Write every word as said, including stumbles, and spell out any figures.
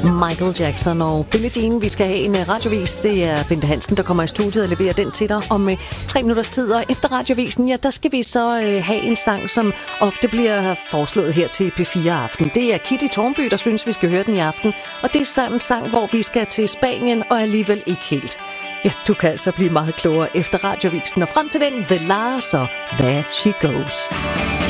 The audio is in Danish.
Michael Jackson og Billie Jean. Vi skal have en radiovis. Det er Bente Hansen, der kommer i studiet og leverer den til dig om tre minutters tid. Og efter radiovisen, ja, der skal vi så øh, have en sang, som ofte bliver foreslået her til P fire Aften. Det er Kitty Tornby, der synes, vi skal høre den i aften. Og det er sådan en sang, hvor vi skal til Spanien, og alligevel ikke helt. Ja, du kan altså blive meget klogere efter radiovisen. Og frem til den, The Lars og There She Goes.